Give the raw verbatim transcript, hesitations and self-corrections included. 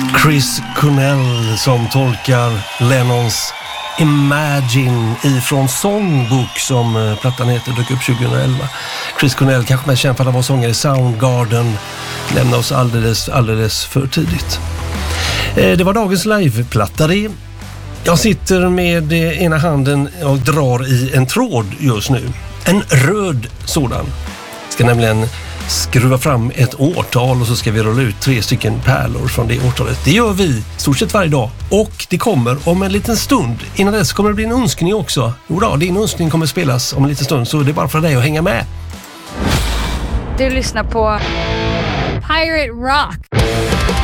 Chris Cornell som tolkar Lennons Imagine ifrån Songbook som plattan heter, dök upp tjugohundraelva. Chris Cornell, kanske mest känd för att han var sångare i Soundgarden, lämnade oss alldeles, alldeles för tidigt. Det var dagens liveplatta det. Jag sitter med ena handen och drar i en tråd just nu. En röd sådan. Ska nämligen skruva fram ett årtal och så ska vi rulla ut tre stycken pärlor från det årtalet. Det gör vi stort sett varje dag. Och det kommer om en liten stund. Innan dess kommer det bli en önskning också. Jo då, din önskning kommer spelas om en liten stund, så det är bara för dig att hänga med. Du lyssnar på Pirate Rock.